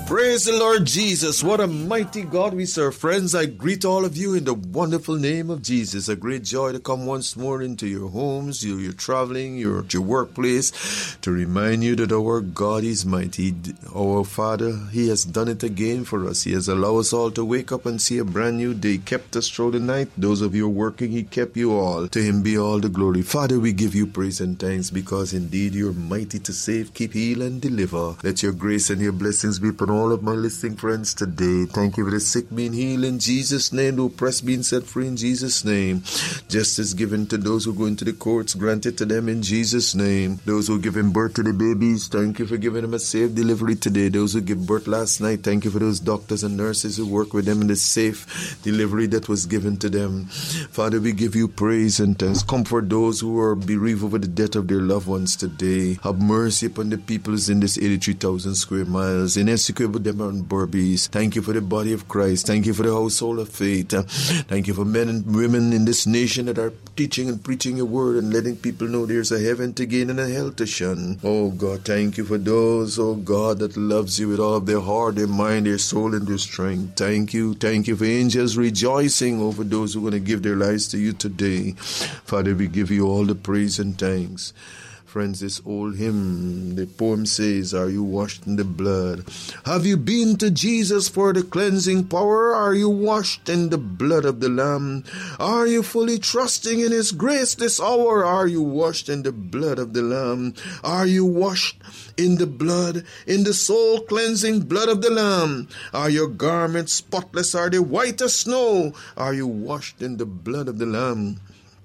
Praise the Lord Jesus. What a mighty God we serve. Friends, I greet all of you in the wonderful name of Jesus. A great joy to come once more into your homes, you're traveling, you're at your workplace, to remind you that our God is mighty. Our Father, He has done it again for us. He has allowed us all to wake up and see a brand new day. Kept us through the night. Those of you working, He kept you all. To Him be all the glory. Father, we give you praise and thanks because indeed you're mighty to save, keep, heal, and deliver. Let your grace and your blessings be upon all of my listening friends today. Thank you for the sick being healed in Jesus' name, the oppressed being set free in Jesus' name. Justice given to those who go into the courts, granted to them in Jesus' name. Those who giving birth to the babies, thank you for giving them a safe delivery today. Those who gave birth last night, thank you for those doctors and nurses who work with them in the safe delivery that was given to them. Father, we give you praise and thanks. Comfort those who are bereaved over the death of their loved ones today. Have mercy upon the peoples in this 83,000 square miles, in Essequibo, them and Burbies. Thank you for the body of Christ. Thank you for the household of faith. Thank you for men and women in this nation that are teaching and preaching your word and letting people know there's a heaven to gain and a hell to shun. Oh God, thank you for those, oh God, that loves you with all of their heart, their mind, their soul, and their strength. Thank you for angels rejoicing over those who are going to give their lives to you today. Father, we give you all the praise and thanks. Friends, this old hymn, the poem says, are you washed in the blood? Have you been to Jesus for the cleansing power? Are you washed in the blood of the Lamb? Are you fully trusting in His grace this hour? Are you washed in the blood of the Lamb? Are you washed in the blood, in the soul cleansing blood of the Lamb? Are your garments spotless? Are they white as snow? Are you washed in the blood of the Lamb?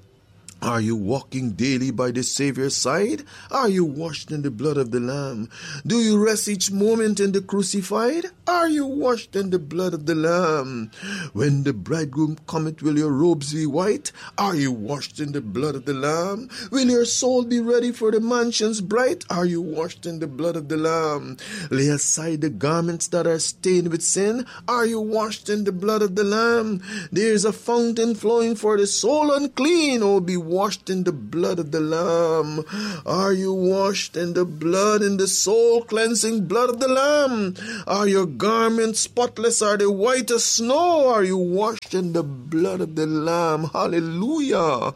Are you walking daily by the Savior's side? Are you washed in the blood of the Lamb? Do you rest each moment in the crucified? Are you washed in the blood of the Lamb? When the bridegroom cometh, will your robes be white? Are you washed in the blood of the Lamb? Will your soul be ready for the mansions bright? Are you washed in the blood of the Lamb? Lay aside the garments that are stained with sin. Are you washed in the blood of the Lamb? There is a fountain flowing for the soul unclean. Oh, be washed in the blood of the Lamb. Are you washed in the blood, in the soul cleansing blood of the Lamb? Are your garments spotless? Are they white as snow? Are you washed in the blood of the Lamb? Hallelujah.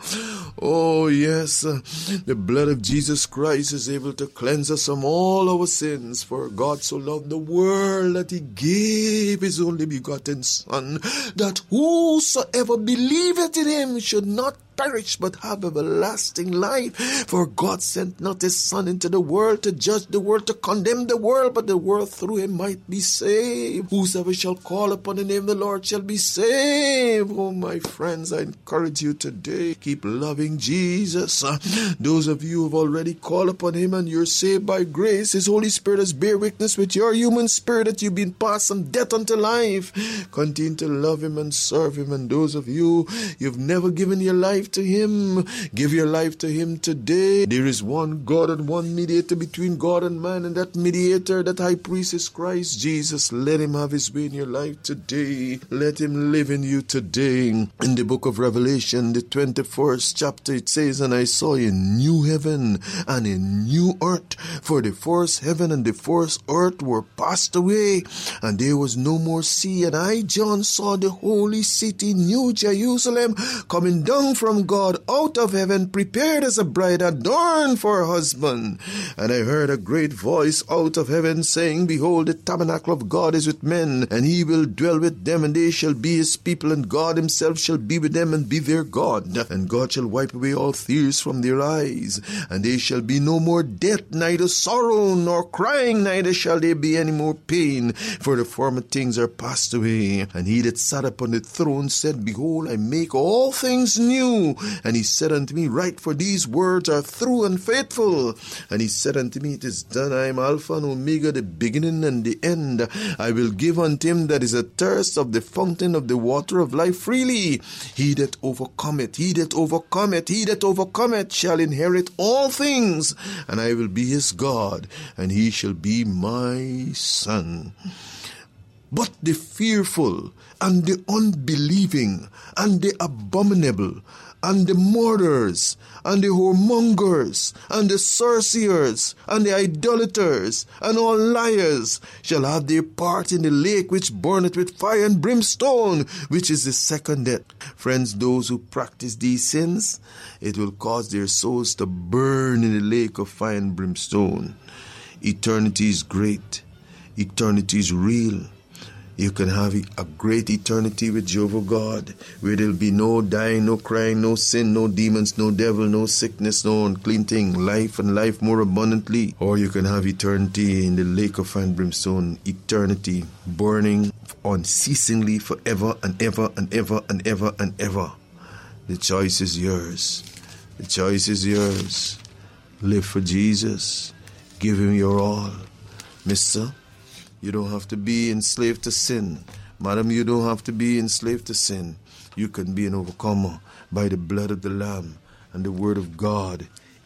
Oh yes, the blood of Jesus Christ is able to cleanse us from all our sins. For God so loved the world that He gave His only begotten Son, that whosoever believeth in Him should not perish but have everlasting life. For God sent not His Son into the world to judge the world, to condemn the world, but the world through Him might be saved. Whosoever shall call upon the name of the Lord shall be saved. Oh my friends, I encourage you today, keep loving Jesus. Those of you who have already called upon Him and you're saved by grace, His Holy Spirit has bear witness with your human spirit that you've been passed from death unto life. Continue to love Him and serve Him. And those of you, you've never given your life to Him, give your life to Him today. There is one God and one mediator between God and man, and that mediator, that high priest, is Christ Jesus. Let Him have His way in your life today. Let Him live in you today. In the book of Revelation, the 21st chapter, it says, and I saw a new heaven and a new earth, for the first heaven and the first earth were passed away, and there was no more sea. And I, John, saw the holy city, New Jerusalem, coming down from God out of heaven, prepared as a bride adorned for her husband. And I heard a great voice out of heaven saying, behold, the tabernacle of God is with men, and He will dwell with them, and they shall be His people, and God Himself shall be with them and be their God. And God shall wipe away all tears from their eyes, and there shall be no more death, neither sorrow nor crying, neither shall there be any more pain, for the former things are passed away. And He that sat upon the throne said, behold, I make all things new. And He said unto me, write, for these words are true and faithful. And He said unto me, it is done. I am Alpha and Omega, the beginning and the end. I will give unto him that is athirst of the fountain of the water of life freely. He that overcometh, he that overcometh, he that overcometh shall inherit all things, and I will be his God, and he shall be my son. But the fearful, and the unbelieving, and the abominable, and the murderers, and the whoremongers, and the sorcerers, and the idolaters, and all liars shall have their part in the lake which burneth with fire and brimstone, which is the second death. Friends, those who practice these sins, it will cause their souls to burn in the lake of fire and brimstone. Eternity is great. Eternity is real. You can have a great eternity with Jehovah God, where there'll be no dying, no crying, no sin, no demons, no devil, no sickness, no unclean thing, life and life more abundantly. Or you can have eternity in the lake of fire and brimstone, eternity burning unceasingly forever and ever and ever and ever and ever. The choice is yours. The choice is yours. Live for Jesus. Give him your all. Mister, you don't have to be enslaved to sin. Madam, you don't have to be enslaved to sin. You can be an overcomer by the blood of the Lamb and the word of God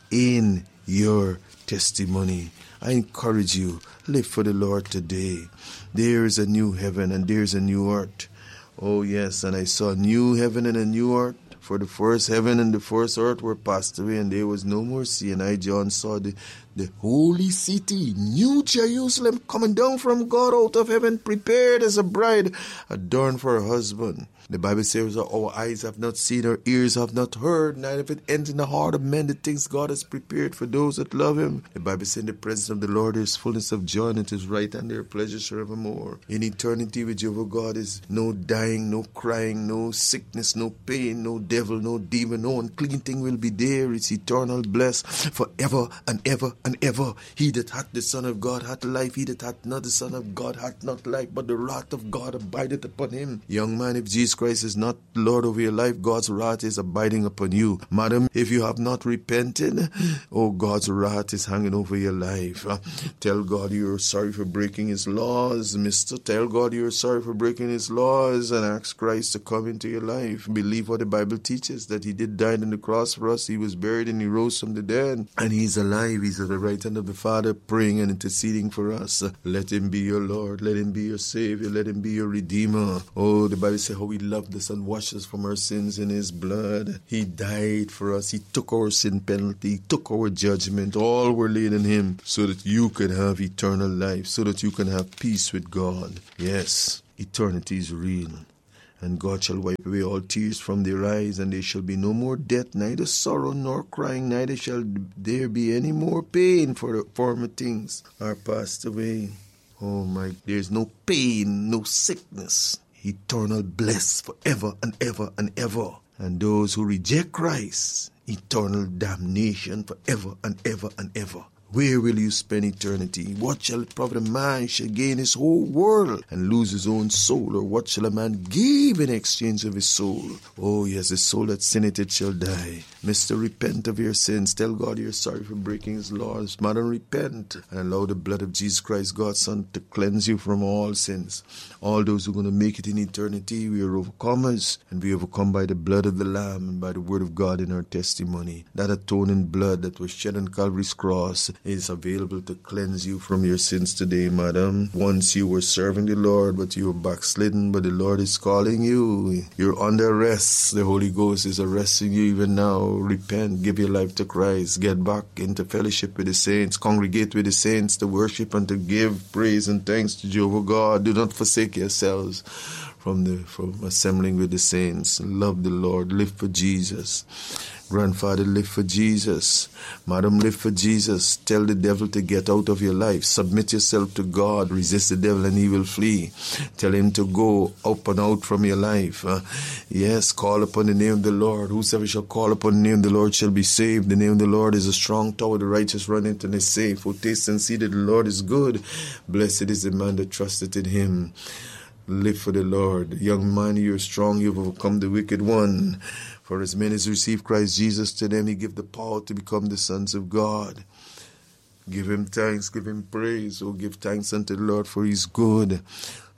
in your testimony. I encourage you, live for the Lord today. There is a new heaven and there is a new earth. Oh yes, and I saw a new heaven and a new earth. For the first heaven and the first earth were passed away, and there was no more sea. And I, John, saw the holy city, New Jerusalem, coming down from God out of heaven, prepared as a bride, adorned for her husband. The Bible says, our eyes have not seen, our ears have not heard, neither have it entered in the heart of men the things God has prepared for those that love him. The Bible says, in the presence of the Lord there is fullness of joy, and at his right hand there are pleasures forevermore. In eternity with Jehovah God is no dying, no crying, no sickness, no pain, no devil, no demon, no unclean thing will be there. It's eternal bliss forever and ever and ever. He that hath the Son of God hath life. He that hath not the Son of God hath not life, but the wrath of God abideth upon him. Young man, if Jesus Christ is not Lord over your life, God's wrath is abiding upon you. Madam, if you have not repented, God's wrath is hanging over your life. Tell God you're sorry for breaking his laws, mister. Tell God you're sorry for breaking his laws and ask Christ to come into your life. Believe what the Bible teaches, that he did die on the cross for us. He was buried and he rose from the dead. And he's alive. He's at the right hand of the Father, praying and interceding for us. Let him be your Lord. Let him be your Savior. Let him be your Redeemer. Oh, the Bible says how he loved us and washed us from our sins in his blood. He died for us. He took our sin penalty. He took our judgment. All were laid in him so that you could have eternal life, so that you can have peace with God. Yes, eternity is real. And God shall wipe away all tears from their eyes, and there shall be no more death, neither sorrow nor crying, neither shall there be any more pain, for the former things are passed away. Oh my, there's no pain, no sickness. Eternal bliss forever and ever and ever. And those who reject Christ, eternal damnation forever and ever and ever. Where will you spend eternity? What shall it profit a man shall gain his whole world and lose his own soul? Or what shall a man give in exchange of his soul? Oh yes, the soul that sinneth it shall die. Mister, repent of your sins. Tell God you're sorry for breaking his laws. Madam, repent and allow the blood of Jesus Christ, God's Son, to cleanse you from all sins. All those who are going to make it in eternity, we are overcomers, and we overcome by the blood of the Lamb and by the word of God in our testimony. That atoning blood that was shed on Calvary's cross is available to cleanse you from your sins today, madam. Once you were serving the Lord, but you were backslidden, but the Lord is calling you. You're under arrest. The Holy Ghost is arresting you even now. Repent, give your life to Christ, get back into fellowship with the saints, congregate with the saints to worship and to give praise and thanks to Jehovah God. Do not forsake yourselves from assembling with the saints. Love the Lord, live for Jesus. Grandfather, live for Jesus. Madam, live for Jesus. Tell the devil to get out of your life. Submit yourself to God. Resist the devil and he will flee. Tell him to go up and out from your life. Yes, call upon the name of the Lord. Whosoever shall call upon the name of the Lord shall be saved. The name of the Lord is a strong tower. The righteous run into and is safe. Who taste and see that the Lord is good. Blessed is the man that trusteth in him. Live for the Lord. Young man, you are strong. You have overcome the wicked one. For as many as receive Christ Jesus, to them he give the power to become the sons of God. Give him thanks, give him praise. Oh, give thanks unto the Lord, for he is good.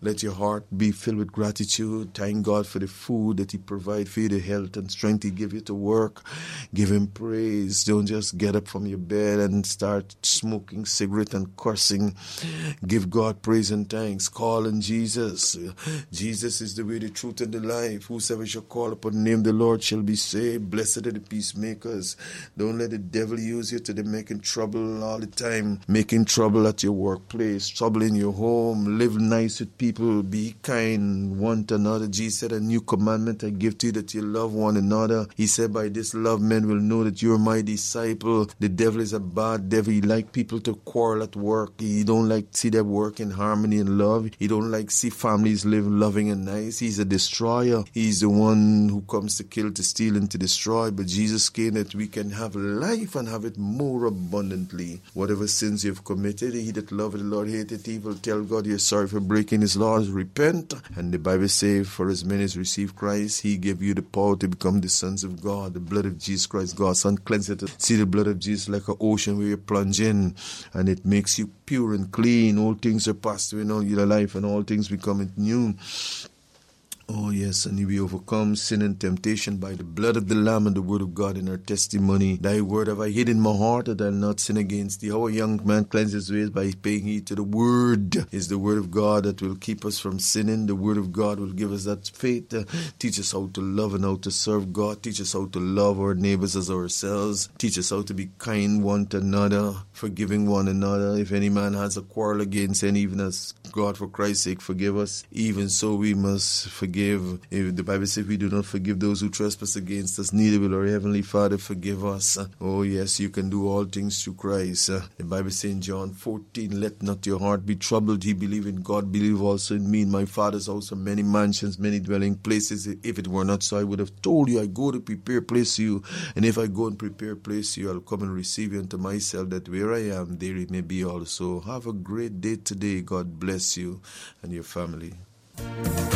Let your heart be filled with gratitude. Thank God for the food that He provides for you, the health and strength He give you to work. Give Him praise. Don't just get up from your bed and start smoking cigarette and cursing. Give God praise and thanks. Call on Jesus. Jesus is the way, the truth, and the life. Whosoever shall call upon the name of the Lord shall be saved. Blessed are the peacemakers. Don't let the devil use you to making trouble all the time. Making trouble at your workplace, trouble in your home. Live nice with people. Be kind one to another. Jesus said, a new commandment I give to you, that you love one another. He said, by this love men will know that you are my disciple. The devil is a bad devil. He like people to quarrel at work. He don't like see them work in harmony and love. He don't like see families live loving and nice. He's a destroyer. He's the one who comes to kill, to steal, and to destroy. But Jesus came that we can have life and have it more abundantly. Whatever sins you've committed, he that loveth the Lord hateth evil. Tell God you're sorry for breaking His laws. Repent. And the Bible says, for as many as receive Christ, He gave you the power to become the sons of God. The blood of Jesus Christ, God's Son, cleanses it. See the blood of Jesus like an ocean where you plunge in, and it makes you pure and clean. All things are passed away in all your life, and all things become new. Oh yes, and we overcome sin and temptation by the blood of the Lamb and the word of God in our testimony. Thy word have I hid in my heart, that I'll not sin against thee. How a young man cleanses his ways by paying heed to the word. Is the word of God that will keep us from sinning. The word of God will give us that faith. Teach us how to love and how to serve God. Teach us how to love our neighbors as ourselves. Teach us how to be kind one to another, forgiving one another. If any man has a quarrel against any, even as God for Christ's sake forgive us, even so we must forgive. If the Bible says we do not forgive those who trespass against us, neither will our Heavenly Father forgive us. Oh yes, you can do all things through Christ. The Bible says in John 14, let not your heart be troubled. Ye believe in God, believe also in me. In my Father's house are many mansions, many dwelling places. If it were not so, I would have told you, I go to prepare a place for you. And if I go and prepare a place for you, I'll come and receive you unto myself, that where I am, there it may be also. Have a great day today. God bless you and your family.